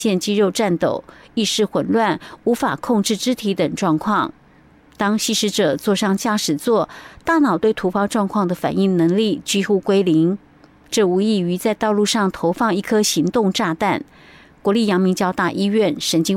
现肌肉颤抖、意识混乱、无法控制肢体等状况。当吸食者坐上驾驶座，大脑对突发状况的反应能力几乎归零，这无异于在道路上投放一颗行动炸弹。国立阳明交大医院神经